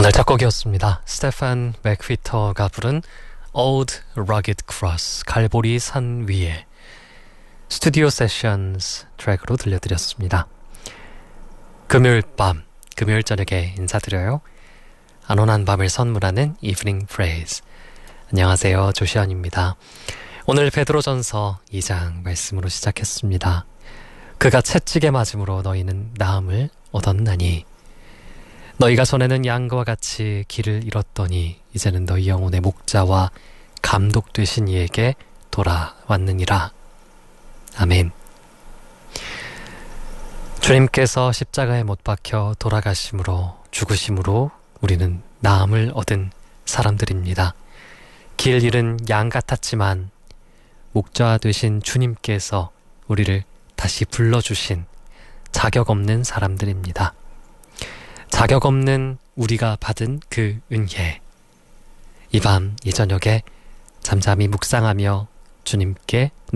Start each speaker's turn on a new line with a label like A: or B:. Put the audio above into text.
A: 오늘 작곡이었습니다. 스테판 맥휘터가 부른 Old Rugged Cross, 갈보리 산 위에, 스튜디오 세션스 트랙으로 들려드렸습니다. 금요일 밤, 금요일 저녁에 인사드려요. 안온한 밤을 선물하는 이브닝 프레이즈. 안녕하세요, 조시현입니다. 오늘 베드로전서 2장 말씀으로 시작했습니다. 그가 채찍에 맞음으로 너희는 나음을 얻었나니 너희가 전에는 양과 같이 길을 잃었더니 이제는 너희 영혼의 목자와 감독 되신 이에게 돌아왔느니라. 아멘. 주님께서 십자가에 못 박혀 돌아가심으로, 죽으심으로 우리는 나음을 얻은 사람들입니다. 길 잃은 양 같았지만 목자 되신 주님께서 우리를 다시 불러주신 자격 없는 사람들입니다. 자격 없는 우리가 받은 그 은혜, 이 밤, 이 저녁에 잠잠히 묵상하며 주님께